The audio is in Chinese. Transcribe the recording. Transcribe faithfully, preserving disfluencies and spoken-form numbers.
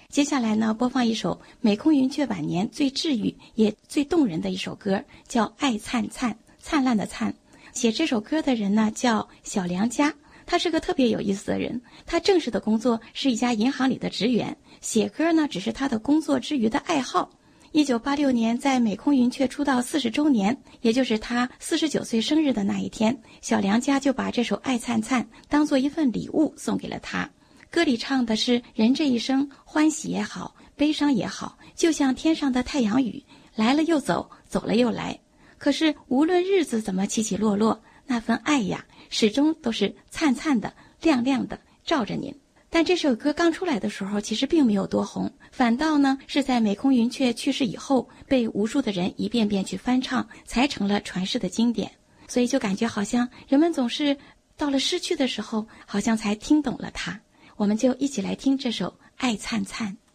接下来呢，播放一首美空云雀晚年最治愈也最动人的一首歌，叫《爱灿灿》，灿烂的灿。写这首歌的人呢叫小梁家，他是个特别有意思的人。他正式的工作是一家银行里的职员，写歌呢只是他的工作之余的爱好。一九八六年，在美空云雀出道四十周年，也就是他四十九岁生日的那一天，小梁家就把这首《爱灿灿》当做一份礼物送给了他。歌里唱的是人这一生，欢喜也好，悲伤也好，就像天上的太阳雨，来了又走，走了又来。可是无论日子怎么起起落落，那份爱呀，始终都是灿灿的、亮亮的照着您。但这首歌刚出来的时候，其实并没有多红，反倒呢是在美空云雀去世以后，被无数的人一遍遍去翻唱，才成了传世的经典。所以就感觉好像人们总是到了失去的时候，好像才听懂了它。我们就一起来听这首《爱灿灿》。